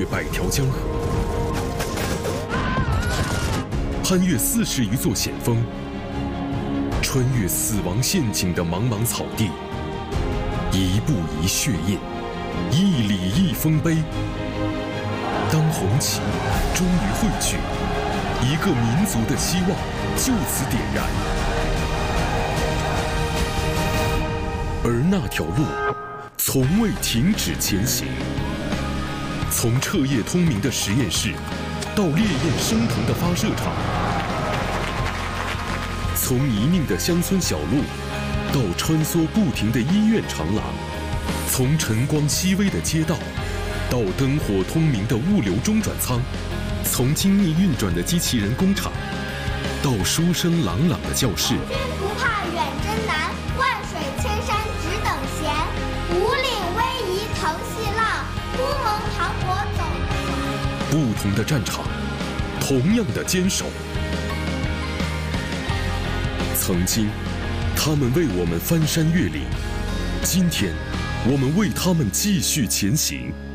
越100条江河，攀越40余座险峰，穿越死亡陷阱的茫茫草地，一步一血印，一里一丰碑。当红旗终于汇聚，一个民族的希望就此点燃。而那条路，从未停止前行。从彻夜通明的实验室，到烈焰升腾的发射场；从泥泞的乡村小路，到穿梭不停的医院长廊；从晨光熹微的街道，到灯火通明的物流中转仓；从精密运转的机器人工厂，到书声朗朗的教室。 军不怕远征难，万水千山只等闲。五岭逶迤腾细浪，乌蒙磅礴走不完。 不同的战场，同样的坚守。曾经，他们为我们翻山越岭；今天，我们为他们继续前行。